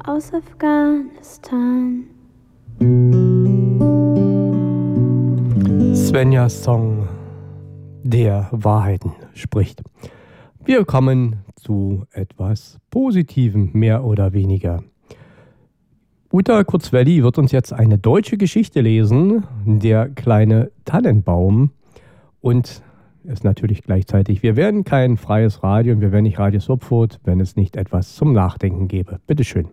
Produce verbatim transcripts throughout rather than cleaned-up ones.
aus Afghanistan. Svenjas Song, der Wahrheiten spricht. Wir kommen zu etwas Positivem, mehr oder weniger. Uta Kurzwelli wird uns jetzt eine deutsche Geschichte lesen, der kleine Tannenbaum. Und ist natürlich gleichzeitig, wir werden kein freies Radio und wir werden nicht Radio Subfurt, wenn es nicht etwas zum Nachdenken gäbe. Bitteschön.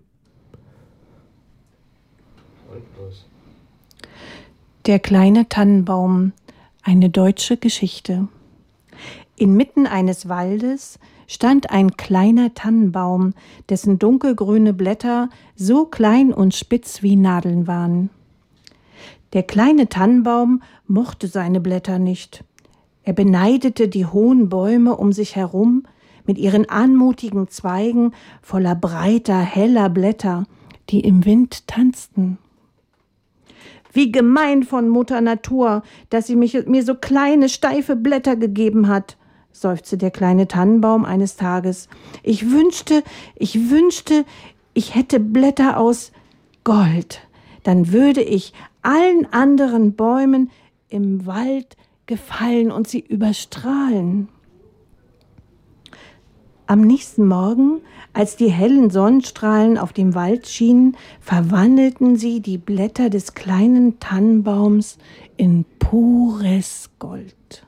Der kleine Tannenbaum, eine deutsche Geschichte. Inmitten eines Waldes stand ein kleiner Tannenbaum, dessen dunkelgrüne Blätter so klein und spitz wie Nadeln waren. Der kleine Tannenbaum mochte seine Blätter nicht. Er beneidete die hohen Bäume um sich herum mit ihren anmutigen Zweigen voller breiter, heller Blätter, die im Wind tanzten. Wie gemein von Mutter Natur, dass sie mich, mir so kleine, steife Blätter gegeben hat, seufzte der kleine Tannenbaum eines Tages. Ich wünschte, ich wünschte, ich hätte Blätter aus Gold. Dann würde ich allen anderen Bäumen im Wald gefallen und sie überstrahlen. Am nächsten Morgen, als die hellen Sonnenstrahlen auf dem Wald schienen, verwandelten sie die Blätter des kleinen Tannenbaums in pures Gold.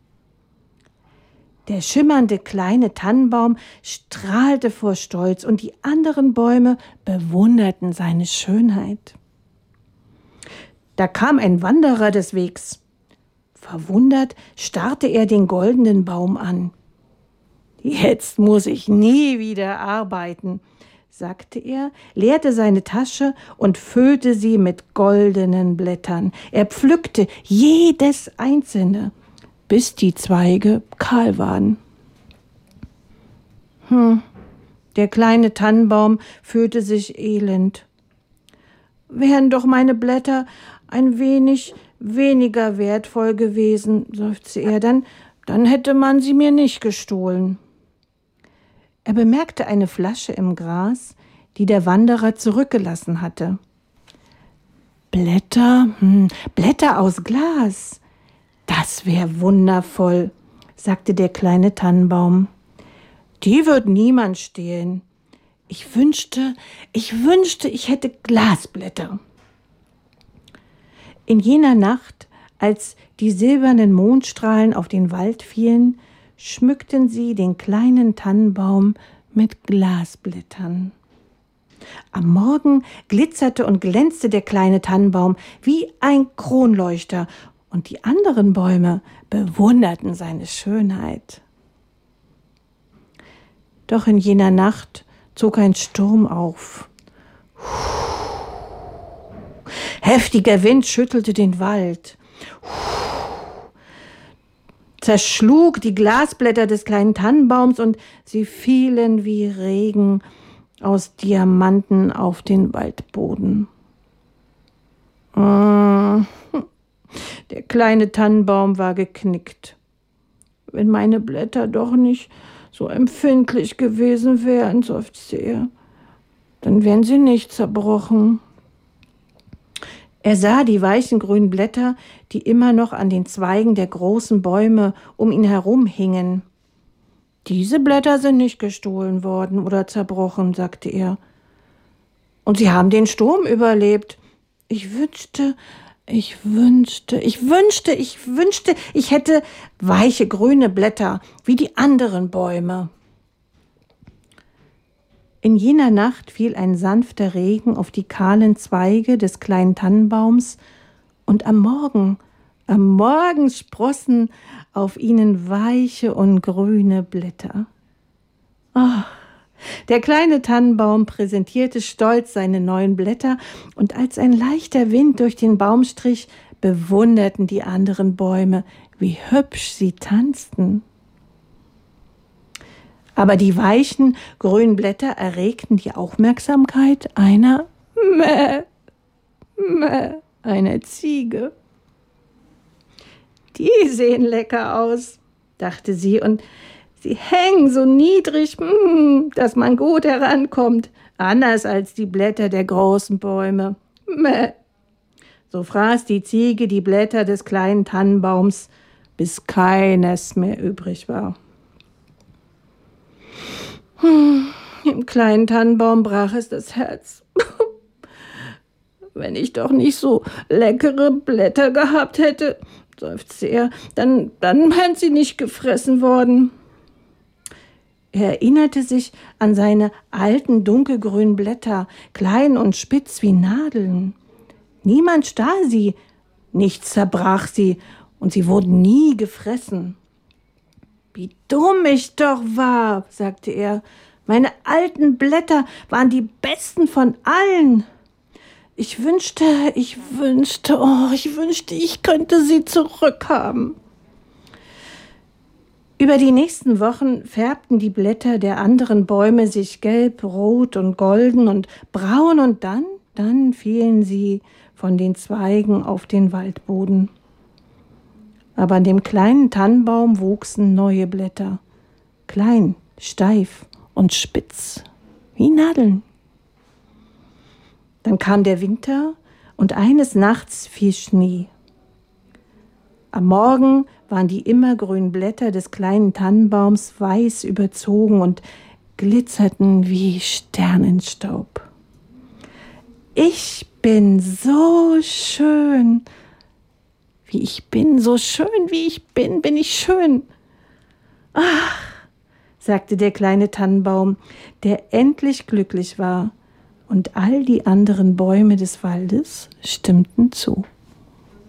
Der schimmernde kleine Tannenbaum strahlte vor Stolz und die anderen Bäume bewunderten seine Schönheit. Da kam ein Wanderer des Wegs. Verwundert starrte er den goldenen Baum an. »Jetzt muss ich nie wieder arbeiten«, sagte er, leerte seine Tasche und füllte sie mit goldenen Blättern. Er pflückte jedes einzelne, bis die Zweige kahl waren. Hm, der kleine Tannenbaum fühlte sich elend. »Wären doch meine Blätter ein wenig weniger wertvoll gewesen«, seufzte er, dann, dann hätte man sie mir nicht gestohlen. Er bemerkte eine Flasche im Gras, die der Wanderer zurückgelassen hatte. Blätter, hm, Blätter aus Glas. Das wäre wundervoll, sagte der kleine Tannenbaum. Die wird niemand stehlen. Ich wünschte, ich wünschte, ich hätte Glasblätter. In jener Nacht, als die silbernen Mondstrahlen auf den Wald fielen, schmückten sie den kleinen Tannenbaum mit Glasblättern. Am Morgen glitzerte und glänzte der kleine Tannenbaum wie ein Kronleuchter und die anderen Bäume bewunderten seine Schönheit. Doch in jener Nacht zog ein Sturm auf. Heftiger Wind schüttelte den Wald, zerschlug die Glasblätter des kleinen Tannenbaums und sie fielen wie Regen aus Diamanten auf den Waldboden. Der kleine Tannenbaum war geknickt. Wenn meine Blätter doch nicht so empfindlich gewesen wären, seufzte er, dann wären sie nicht zerbrochen. Er sah die weichen grünen Blätter, die immer noch an den Zweigen der großen Bäume um ihn herum hingen. Diese Blätter sind nicht gestohlen worden oder zerbrochen, sagte er. Und sie haben den Sturm überlebt. Ich wünschte, ich wünschte, ich wünschte, ich wünschte, ich hätte weiche grüne Blätter wie die anderen Bäume. In jener Nacht fiel ein sanfter Regen auf die kahlen Zweige des kleinen Tannenbaums und am Morgen, am Morgen sprossen auf ihnen weiche und grüne Blätter. Ach, der kleine Tannenbaum präsentierte stolz seine neuen Blätter und als ein leichter Wind durch den Baum strich, bewunderten die anderen Bäume, wie hübsch sie tanzten. Aber die weichen, grünen Blätter erregten die Aufmerksamkeit einer Mäh, Mäh, einer Ziege. Die sehen lecker aus, dachte sie, und Sie hängen so niedrig, dass man gut herankommt, anders als die Blätter der großen Bäume. Mäh. So fraß die Ziege die Blätter des kleinen Tannenbaums, bis keines mehr übrig war. Hm, im kleinen Tannenbaum brach es das Herz. Wenn ich doch nicht so leckere Blätter gehabt hätte, seufzte er, dann, dann wären sie nicht gefressen worden. Er erinnerte sich an seine alten dunkelgrünen Blätter, klein und spitz wie Nadeln. Niemand stahl sie, nichts zerbrach sie und sie wurden nie gefressen. Wie dumm ich doch war, sagte er. Meine alten Blätter waren die besten von allen. Ich wünschte, ich wünschte, oh, ich wünschte, ich könnte sie zurückhaben. Über die nächsten Wochen färbten die Blätter der anderen Bäume sich gelb, rot und golden und braun und dann, dann fielen sie von den Zweigen auf den Waldboden. Aber an dem kleinen Tannenbaum wuchsen neue Blätter, klein, steif und spitz, wie Nadeln. Dann kam der Winter und eines Nachts fiel Schnee. Am Morgen waren die immergrünen Blätter des kleinen Tannenbaums weiß überzogen und glitzerten wie Sternenstaub. Ich bin so schön, wie ich bin, so schön wie ich bin, bin ich schön. Ach, sagte der kleine Tannenbaum, der endlich glücklich war, und all die anderen Bäume des Waldes stimmten zu.